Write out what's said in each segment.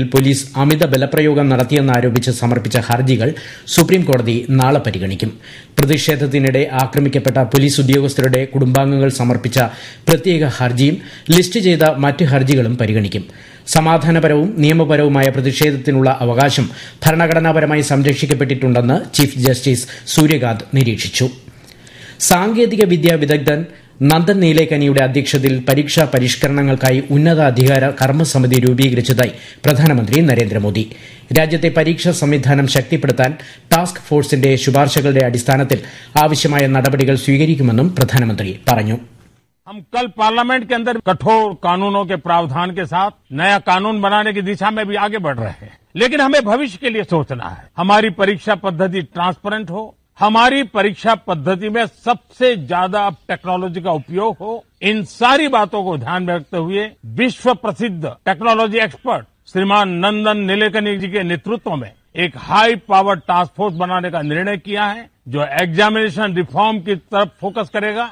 Police അമിത ബലപ്രയോഗം നടത്തിയെന്നാരോപിച്ച് സമർപ്പിച്ച ഹർജികൾ സുപ്രീംകോടതി നാളെ പരിഗണിക്കും. പ്രതിഷേധത്തിനിടെ ആക്രമിക്കപ്പെട്ട പോലീസ് ഉദ്യോഗസ്ഥരുടെ കുടുംബാംഗങ്ങൾ സമർപ്പിച്ച പ്രത്യേക ഹർജിയും ലിസ്റ്റ് ചെയ്ത മറ്റ് ഹർജികളും പരിഗണിക്കും. സമാധാനപരവും നിയമപരവുമായ പ്രതിഷേധത്തിനുള്ള അവകാശം ഭരണഘടനാപരമായി സംരക്ഷിക്കപ്പെട്ടിട്ടുണ്ടെന്ന് ചീഫ് ജസ്റ്റിസ് സൂര്യകാന്ത് നിരീക്ഷിച്ചു. സാങ്കേതിക വിദ്യാ വിദഗ്ധൻ നന്ദൻ നീലേക്കനിയുടെ അധ്യക്ഷതയിൽ പരീക്ഷാ പരിഷ്കരണങ്ങൾക്കായി ഉന്നതാധികാര കർമ്മസമിതി രൂപീകരിച്ചതായി പ്രധാനമന്ത്രി നരേന്ദ്രമോദി. രാജ്യത്തെ പരീക്ഷാ സംവിധാനം ശക്തിപ്പെടുത്താൻ ടാസ്ക് ഫോഴ്സിന്റെ ശുപാർശകളുടെ അടിസ്ഥാനത്തിൽ ആവശ്യമായ നടപടികൾ സ്വീകരിക്കുമെന്നും പ്രധാനമന്ത്രി പറഞ്ഞു. हम कल पार्लियामेंट के अंदर कठोर कानूनों के प्रावधान के साथ नया कानून बनाने की दिशा में भी आगे बढ़ रहे हैं, लेकिन हमें भविष्य के लिए सोचना है. हमारी परीक्षा पद्धति ट्रांसपेरेंट हो, हमारी परीक्षा पद्धति में सबसे ज्यादा टेक्नोलॉजी का उपयोग हो. इन सारी बातों को ध्यान में रखते हुए विश्व प्रसिद्ध टेक्नोलॉजी एक्सपर्ट श्रीमान नंदन नीलेकनी जी के नेतृत्व में एक हाई पावर टास्क फोर्स बनाने का निर्णय किया है, जो एग्जामिनेशन रिफॉर्म की तरफ फोकस करेगा.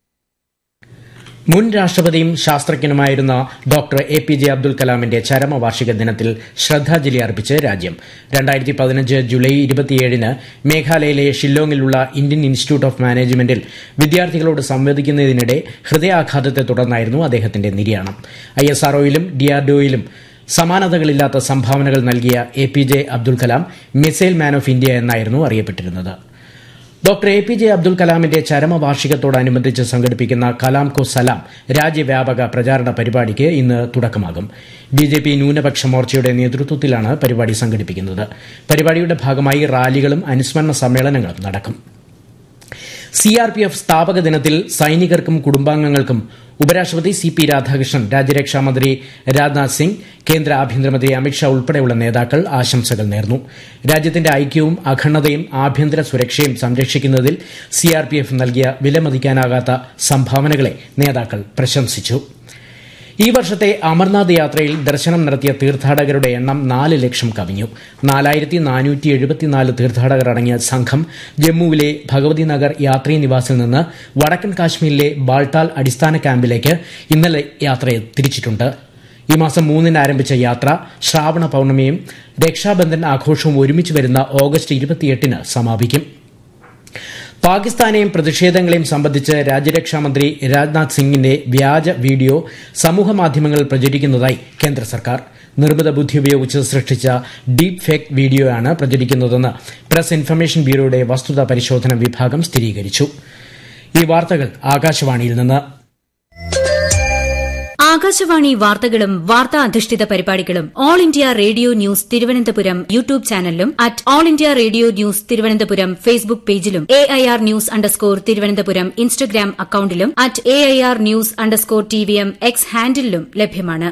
മുൻ രാഷ്ട്രപതിയും ശാസ്ത്രജ്ഞനുമായിരുന്ന ഡോക്ടർ എപിജെ അബ്ദുൽ കലാമിന്റെ ചരമവാർഷിക ദിനത്തിൽ ശ്രദ്ധാഞ്ജലി അർപ്പിച്ച് രാജ്യം. 2015 ജൂലൈ 27 മേഘാലയയിലെ ഷില്ലോങ്ങിലുള്ള ഇന്ത്യൻ ഇൻസ്റ്റിറ്റ്യൂട്ട് ഓഫ് മാനേജ്മെന്റിൽ വിദ്യാർത്ഥികളോട് സംവദിക്കുന്നതിനിടെ ഹൃദയാഘാതത്തെ തുടർന്നായിരുന്നു അദ്ദേഹത്തിന്റെ നിര്യാണം. ISROയിലും DRDOയിലും സമാനതകളില്ലാത്ത സംഭാവനകൾ നൽകിയ APJ Abdul Kalam missile man of India എന്നായിരുന്നു അറിയപ്പെട്ടിരുന്നത്. ഡോക്ടർ എപിജെ അബ്ദുൽ കലാമിന്റെ ചരമവാർഷികത്തോടനുബന്ധിച്ച് സംഘടിപ്പിക്കുന്ന കലാം കോ സലാം രാജ്യവ്യാപക പ്രചാരണ പരിപാടിക്ക് ഇന്ന് തുടക്കമാകും. BJP ന്യൂനപക്ഷ മോർച്ചയുടെ നേതൃത്വത്തിലാണ് പരിപാടി സംഘടിപ്പിക്കുന്നത്. പരിപാടിയുടെ ഭാഗമായി റാലികളും അനുസ്മരണ സമ്മേളനങ്ങളും നടക്കും. CRPF സ്ഥാപക ദിനത്തിൽ സൈനികർക്കും കുടുംബാംഗങ്ങൾക്കും ഉപരാഷ്ട്രപതി CP രാധാകൃഷ്ണൻ, രാജ്യരക്ഷാമന്ത്രി രാജ്നാഥ് സിംഗ്, കേന്ദ്ര ആഭ്യന്തരമന്ത്രി അമിത്ഷാ ഉൾപ്പെടെയുള്ള നേതാക്കൾ ആശംസകൾ നേർന്നു. രാജ്യത്തിന്റെ ഐക്യവും അഖണ്ഡതയും ആഭ്യന്തര സുരക്ഷയും സംരക്ഷിക്കുന്നതിൽ CRPF നൽകിയ വിലമതിക്കാനാകാത്ത സംഭാവനകളെ നേതാക്കൾ പ്രശംസിച്ചു. ഈ വർഷത്തെ അമർനാഥ് യാത്രയിൽ ദർശനം നടത്തിയ തീർത്ഥാടകരുടെ എണ്ണം 4 ലക്ഷം കവിഞ്ഞു. 4474 തീർത്ഥാടകർ അടങ്ങിയ സംഘം ജമ്മുവിലെ ഭഗവതി നഗർ യാത്രീ നിവാസിൽ നിന്ന് വടക്കൻ കാശ്മീരിലെ ബാൾട്ടാൽ അടിസ്ഥാന ക്യാമ്പിലേക്ക് ഇന്നലെ യാത്ര തിരിച്ചിട്ടുണ്ട്. ഈ മാസം 3 ആരംഭിച്ച യാത്ര ശ്രാവണ പൌർണമിയും രക്ഷാബന്ധൻ ആഘോഷവും ഒരുമിച്ച് വരുന്ന ഓഗസ്റ്റ് 28 സമാപിക്കും. പാകിസ്ഥാനെയും പ്രതിഷേധങ്ങളെയും സംബന്ധിച്ച് രാജ്യരക്ഷാമന്ത്രി രാജ്നാഥ് സിംഗിന്റെ വ്യാജ വീഡിയോ സമൂഹമാധ്യമങ്ങളിൽ പ്രചരിക്കുന്നതായി കേന്ദ്ര സർക്കാർ. നിർമ്മിത ബുദ്ധി ഉപയോഗിച്ച് സൃഷ്ടിച്ച ഡീപ് ഫേക്ക് വീഡിയോയാണ് പ്രചരിക്കുന്നതെന്ന് പ്രസ് ഇൻഫർമേഷൻ ബ്യൂറോയുടെ വസ്തുതാ പരിശോധന വിഭാഗം സ്ഥിരീകരിച്ചു. ഈ വാർത്തകൾ ആകാശവാണിയിൽ നിന്ന്. ആകാശവാണി വാർത്തകളും വാർത്താ അധിഷ്ഠിത പരിപാടികളും all India radio news Thiruvananthapuram YouTube ചാനലിലും @all India radio news Thiruvananthapuram Facebook പേജിലും AIR ന്യൂസ് _ ഇൻസ്റ്റഗ്രാം അക്കൌണ്ടിലും @AIR ന്യൂസ് _ X ഹാൻഡിലും ലഭ്യമാണ്.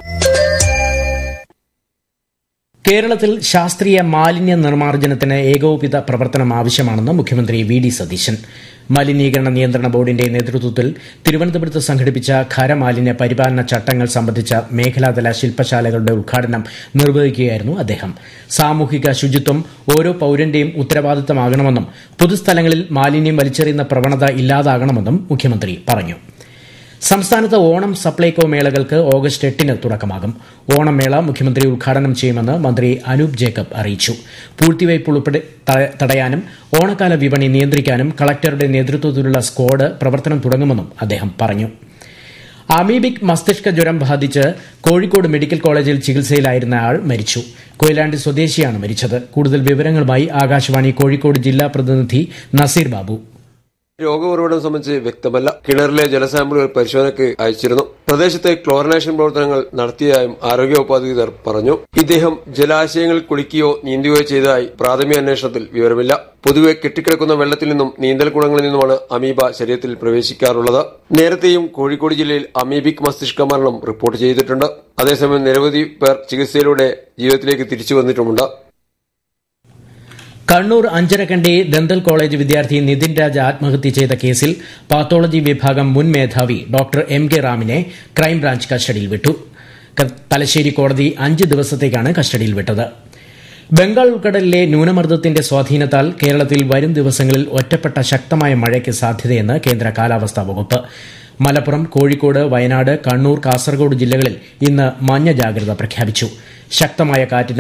കേരളത്തിൽ ശാസ്ത്രീയ മാലിന്യ നിർമ്മാർജ്ജനത്തിന് ഏകോപിത പ്രവർത്തനം ആവശ്യമാണെന്ന് മുഖ്യമന്ത്രി VD സതീശൻ. മലിനീകരണ നിയന്ത്രണ ബോർഡിന്റെ നേതൃത്വത്തിൽ തിരുവനന്തപുരത്ത് സംഘടിപ്പിച്ച ഖരമാലിന്യ പരിപാലന ചട്ടങ്ങൾ സംബന്ധിച്ച മേഖലാതല ശില്പശാലകളുടെ ഉദ്ഘാടനം നിർവഹിക്കുകയായിരുന്നു അദ്ദേഹം. സാമൂഹിക ശുചിത്വം ഓരോ പൌരന്റെയും ഉത്തരവാദിത്തമാകണമെന്നും പൊതുസ്ഥലങ്ങളിൽ മാലിന്യം വലിച്ചെറിയുന്ന പ്രവണത ഇല്ലാതാകണമെന്നും മുഖ്യമന്ത്രി പറഞ്ഞു. സംസ്ഥാനത്ത് ഓണം സപ്ലൈകോ മേളകൾക്ക് ഓഗസ്റ്റ് 8 തുടക്കമാകും. ഓണം മേള മുഖ്യമന്ത്രി ഉദ്ഘാടനം ചെയ്യുമെന്ന് മന്ത്രി അനൂപ് ജേക്കബ് അറിയിച്ചു. പൂഴ്ത്തിവയ്പ് ഉൾപ്പെടെ തടയാനും ഓണക്കാല വിപണി നിയന്ത്രിക്കാനും കളക്ടറുടെ നേതൃത്വത്തിലുള്ള സ്ക്വാഡ് പ്രവർത്തനം തുടങ്ങുമെന്നും അദ്ദേഹം പറഞ്ഞു. അമീബിക് മസ്തിഷ്ക ജ്വരം ബാധിച്ച് കോഴിക്കോട് മെഡിക്കൽ കോളേജിൽ ചികിത്സയിലായിരുന്നയാൾ മരിച്ചു. കൊയിലാണ്ടി സ്വദേശിയാണ് മരിച്ചത്. കൂടുതൽ വിവരങ്ങളുമായി ആകാശവാണി കോഴിക്കോട് ജില്ലാ പ്രതിനിധി നസീർ ബാബു. രോഗഉറവിടം സംബന്ധിച്ച് വ്യക്തമല്ല. കിണറിലെ ജലസാമ്പിളുകൾ പരിശോധനയ്ക്ക് അയച്ചിരുന്നു. പ്രദേശത്തെ ക്ലോറിനേഷൻ പ്രവർത്തനങ്ങൾ നടത്തിയതായും ആരോഗ്യവകുപ്പ് അധികൃതർ പറഞ്ഞു. ഇദ്ദേഹം ജലാശയങ്ങളിൽ കുളിക്കുകയോ നീന്തുകയോ ചെയ്തതായി പ്രാഥമിക അന്വേഷണത്തിൽ വിവരമില്ല. പൊതുവെ കെട്ടിക്കിടക്കുന്ന വെള്ളത്തിൽ നിന്നും നീന്തൽക്കുളങ്ങളിൽ നിന്നുമാണ് അമീബ ശരീരത്തിൽ പ്രവേശിക്കാറുള്ളത്. നേരത്തെയും കോഴിക്കോട് ജില്ലയിൽ അമീബിക് മസ്തിഷ്ക മരണം റിപ്പോർട്ട് ചെയ്തിട്ടുണ്ട്. അതേസമയം നിരവധി പേർ ചികിത്സയിലൂടെ ജീവിതത്തിലേക്ക് തിരിച്ചു വന്നിട്ടുമുണ്ട്. കണ്ണൂർ അഞ്ചരക്കണ്ടി ദന്തൽ കോളേജ് വിദ്യാർത്ഥി നിതിൻ രാജ് ആത്മഹത്യ ചെയ്ത കേസിൽ പാത്തോളജി വിഭാഗം മുൻ മേധാവി ഡോക്ടർ MK റാമിനെ ക്രൈംബ്രാഞ്ച് കസ്റ്റഡിയിൽ വിട്ടു. തലശ്ശേരി കോടതി 5 ദിവസത്തേക്കാണ് കസ്റ്റഡിയിൽ വിട്ടത്. ബംഗാൾ ഉൾക്കടലിലെ ന്യൂനമർദ്ദത്തിന്റെ സ്വാധീനത്താൽ കേരളത്തിൽ വരും ദിവസങ്ങളിൽ ഒറ്റപ്പെട്ട ശക്തമായ മഴയ്ക്ക് സാധ്യതയെന്ന് കേന്ദ്ര കാലാവസ്ഥാ വകുപ്പ്. മലപ്പുറം, കോഴിക്കോട്, വയനാട്, കണ്ണൂർ, കാസർഗോഡ് ജില്ലകളിൽ ഇന്ന് മഞ്ഞ ജാഗ്രത പ്രഖ്യാപിച്ചു. ശക്തമായ കാറ്റിന്